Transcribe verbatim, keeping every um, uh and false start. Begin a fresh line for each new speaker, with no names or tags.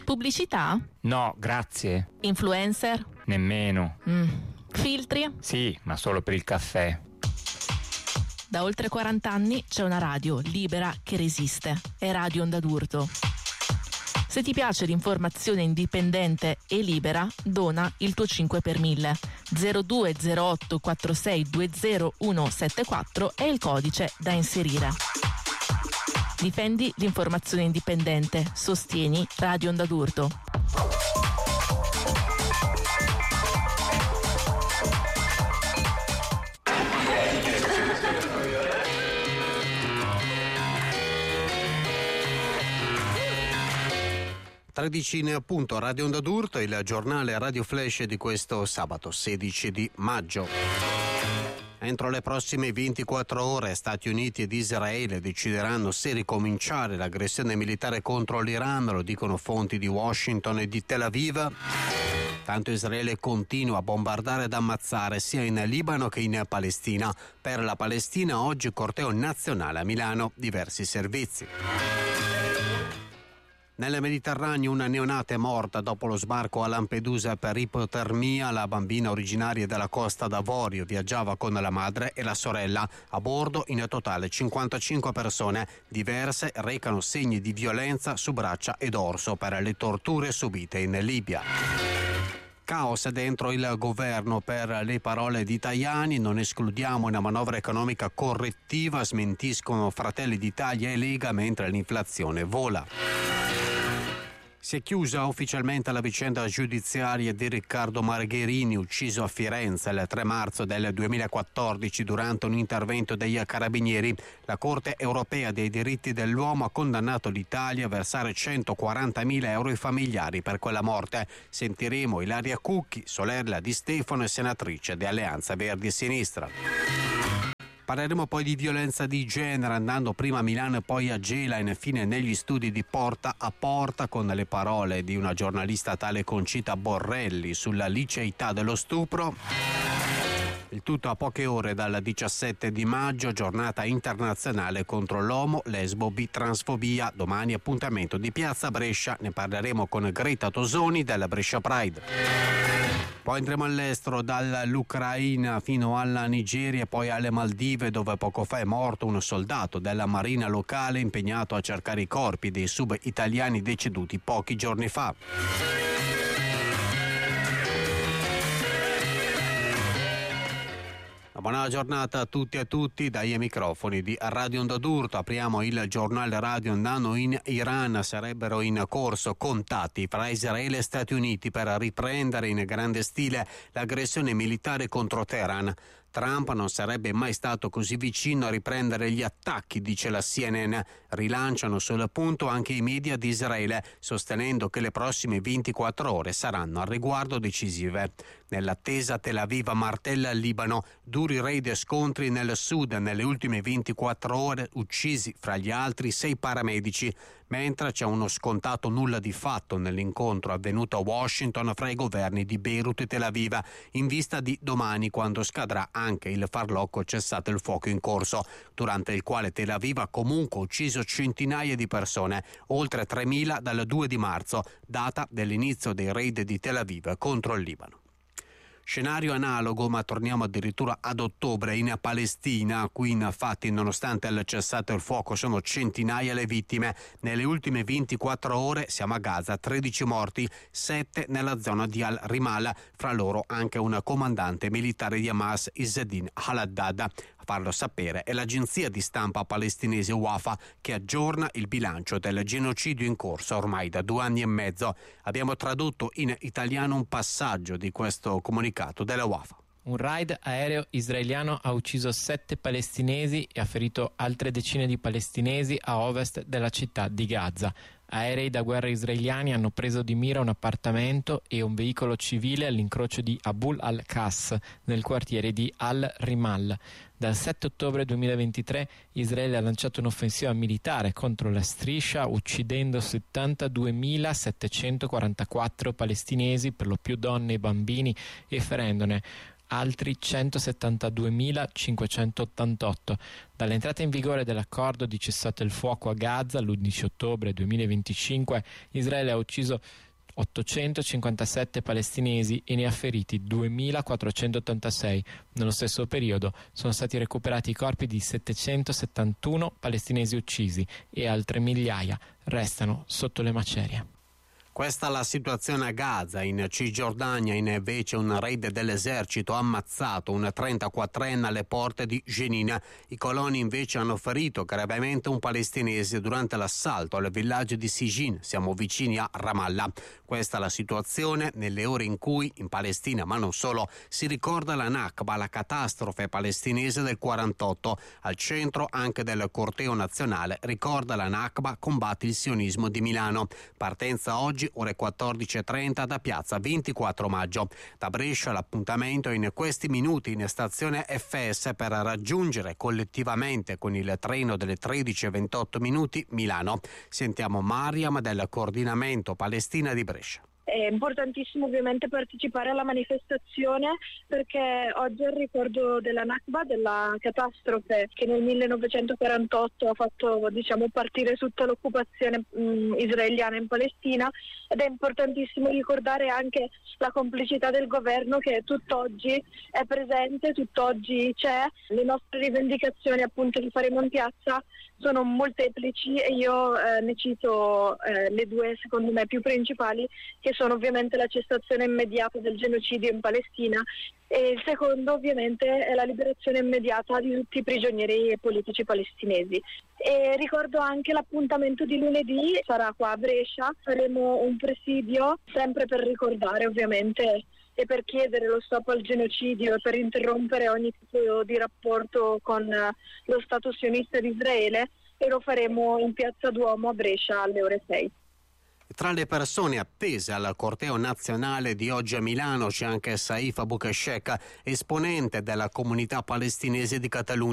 Pubblicità?
No, grazie.
Influencer?
Nemmeno.
Mm. Filtri?
Sì, ma solo per il caffè.
Da oltre quaranta anni c'è una radio libera che resiste. È Radio Onda d'Urto. Se ti piace l'informazione indipendente e libera, dona il tuo cinque per mille. zero due zero otto quattro sei due zero uno sette quattro è il codice da inserire. Difendi l'informazione indipendente. Sostieni Radio Onda d'Urto.
tredici in punto, Radio Onda d'Urto, il giornale Radio Flash di questo sabato sedici di maggio. Entro le prossime ventiquattro ore Stati Uniti ed Israele decideranno se ricominciare l'aggressione militare contro l'Iran, lo dicono fonti di Washington e di Tel Aviv. Tanto Israele continua a bombardare ed ammazzare sia in Libano che in Palestina. Per la Palestina oggi corteo nazionale a Milano, diversi servizi. Nel Mediterraneo una neonata è morta dopo lo sbarco a Lampedusa per ipotermia. La bambina originaria della Costa d'Avorio viaggiava con la madre e la sorella. A bordo in totale cinquantacinque persone. Diverse recano segni di violenza su braccia e dorso per le torture subite in Libia. Caos dentro il governo per le parole di Tajani, non escludiamo una manovra economica correttiva, smentiscono Fratelli d'Italia e Lega mentre l'inflazione vola. Si è chiusa ufficialmente la vicenda giudiziaria di Riccardo Margherini, ucciso a Firenze il tre marzo del duemilaquattordici durante un intervento dei carabinieri. La Corte europea dei diritti dell'uomo ha condannato l'Italia a versare centoquarantamila euro ai familiari per quella morte. Sentiremo Ilaria Cucchi, sorella di Stefano e senatrice di Alleanza Verdi e Sinistra. Parleremo poi di violenza di genere, andando prima a Milano e poi a Gela e infine negli studi di Porta a Porta, con le parole di una giornalista tale Concita Borrelli sulla liceità dello stupro. Il tutto a poche ore dal diciassette di maggio, giornata internazionale contro l'omo, lesbo, bitransfobia. Domani appuntamento di Piazza Brescia, ne parleremo con Greta Tosoni della Brescia Pride. Poi andremo all'estero, dall'Ucraina fino alla Nigeria e poi alle Maldive, dove poco fa è morto un soldato della marina locale impegnato a cercare i corpi dei sub italiani deceduti pochi giorni fa. Buona giornata a tutti e a tutti dai microfoni di Radio Onda d'Urto. Apriamo il giornale radio andando in Iran. Sarebbero in corso contatti fra Israele e Stati Uniti per riprendere in grande stile l'aggressione militare contro Teheran. Trump non sarebbe mai stato così vicino a riprendere gli attacchi, dice la C N N. Rilanciano sul punto anche i media di Israele, sostenendo che le prossime ventiquattro ore saranno al riguardo decisive. Nell'attesa Tel Aviv martella il Libano, duri raid e scontri nel sud. Nelle ultime ventiquattro ore uccisi fra gli altri sei paramedici, mentre c'è uno scontato nulla di fatto nell'incontro avvenuto a Washington fra i governi di Beirut e Tel Aviv, in vista di domani, quando scadrà anche il farlocco cessato il fuoco in corso, durante il quale Tel Aviv ha comunque ucciso centinaia di persone, oltre tremila dal due di marzo, data dell'inizio dei raid di Tel Aviv contro il Libano. Scenario analogo, ma torniamo addirittura ad ottobre in Palestina. Qui infatti, nonostante il cessato il fuoco, sono centinaia le vittime. Nelle ultime ventiquattro ore siamo a Gaza, tredici morti, sette nella zona di Al-Rimal, fra loro anche un comandante militare di Hamas, Izzedin al-Haddad. A farlo sapere è l'agenzia di stampa palestinese Wafa, che aggiorna il bilancio del genocidio in corso ormai da due anni e mezzo. Abbiamo tradotto in italiano un passaggio di questo comunicato della Wafa.
Un raid aereo israeliano ha ucciso sette palestinesi e ha ferito altre decine di palestinesi a ovest della città di Gaza. Aerei da guerra israeliani hanno preso di mira un appartamento e un veicolo civile all'incrocio di Abul al-Qas, nel quartiere di Al-Rimal. Dal sette ottobre duemilaventitré Israele ha lanciato un'offensiva militare contro la striscia, uccidendo settantaduemilasettecentoquarantaquattro palestinesi, per lo più donne e bambini, e ferendone altri centosettantaduemilacinquecentottantotto. Dall'entrata in vigore dell'accordo di cessato il fuoco a Gaza l'undici ottobre duemilaventicinque, Israele ha ucciso ottocentocinquantasette palestinesi e ne ha feriti duemilaquattrocentottantasei. Nello stesso periodo sono stati recuperati i corpi di settecentosettantuno palestinesi uccisi e altre migliaia restano sotto le macerie.
Questa è la situazione a Gaza. In Cisgiordania invece un raid dell'esercito ha ammazzato un trentaquattrenne alle porte di Jenin. I coloni invece hanno ferito gravemente un palestinese durante l'assalto al villaggio di Sijin, siamo vicini a Ramallah. Questa è la situazione nelle ore in cui in Palestina, ma non solo, si ricorda la Nakba, la catastrofe palestinese del quarantotto. Al centro anche del corteo nazionale ricorda la Nakba, combatti il sionismo di Milano. Partenza oggi ore quattordici e trenta da piazza ventiquattro maggio. Da Brescia l'appuntamento in questi minuti in stazione F S per raggiungere collettivamente con il treno delle tredici e ventotto minuti Milano. Sentiamo Mariam del coordinamento Palestina di Brescia.
È importantissimo ovviamente partecipare alla manifestazione perché oggi è il ricordo della Nakba, della catastrofe che nel millenovecentoquarantotto ha fatto diciamo partire tutta l'occupazione mh, israeliana in Palestina, ed è importantissimo ricordare anche la complicità del governo che tutt'oggi è presente, tutt'oggi c'è. Le nostre rivendicazioni appunto che faremo in piazza sono molteplici e io eh, ne cito eh, le due secondo me più principali, che sono ovviamente la cessazione immediata del genocidio in Palestina e il secondo ovviamente è la liberazione immediata di tutti i prigionieri politici palestinesi. E ricordo anche l'appuntamento di lunedì, sarà qua a Brescia, faremo un presidio sempre per ricordare ovviamente e per chiedere lo stop al genocidio e per interrompere ogni tipo di rapporto con lo Stato sionista di Israele, e lo faremo in Piazza Duomo a Brescia alle ore sei.
Tra le persone attese al corteo nazionale di oggi a Milano c'è anche Saif Abukashek, esponente della comunità palestinese di Catalogna.